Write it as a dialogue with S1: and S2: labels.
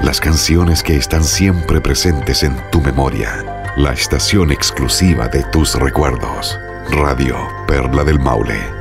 S1: las canciones que están siempre presentes en tu memoria, la estación exclusiva de tus recuerdos. Radio Perla del Maule.